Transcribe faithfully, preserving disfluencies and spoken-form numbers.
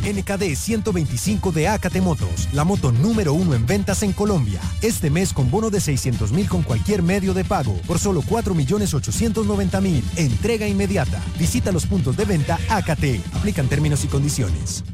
N K D ciento veinticinco de Acate Motos, la moto número uno en ventas en Colombia. Este mes con bono de seiscientos mil con cualquier medio de pago, por solo cuatro millones ochocientos noventa mil. Entrega inmediata. Visita los puntos de venta Acate. Aplican términos y condiciones.